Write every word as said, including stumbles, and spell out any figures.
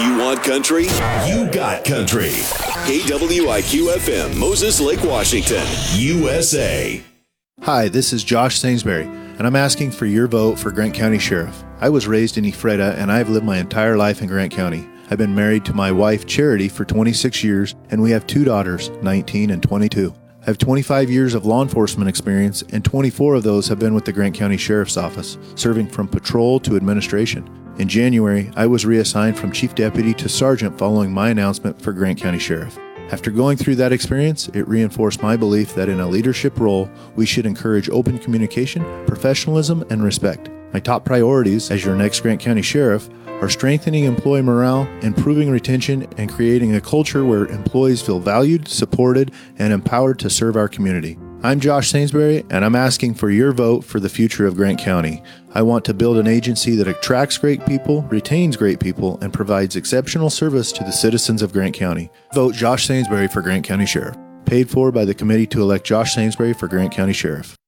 You want country? You got country. K W I Q F M, Moses Lake, Washington, U S A. Hi, this is Josh Sainsbury, and I'm asking for your vote for Grant County Sheriff. I was raised in Ephrata, and I've lived my entire life in Grant County. I've been married to my wife, Charity, for twenty-six years, and we have two daughters, nineteen and twenty-two. I have twenty-five years of law enforcement experience, and twenty-four of those have been with the Grant County Sheriff's Office, serving from patrol to administration. In January, I was reassigned from Chief Deputy to Sergeant following my announcement for Grant County Sheriff. After going through that experience, it reinforced my belief that in a leadership role, we should encourage open communication, professionalism, and respect. My top priorities as your next Grant County Sheriff are strengthening employee morale, improving retention, and creating a culture where employees feel valued, supported, and empowered to serve our community. I'm Josh Sainsbury, and I'm asking for your vote for the future of Grant County. I want to build an agency that attracts great people, retains great people, and provides exceptional service to the citizens of Grant County. Vote Josh Sainsbury for Grant County Sheriff. Paid for by the committee to elect Josh Sainsbury for Grant County Sheriff.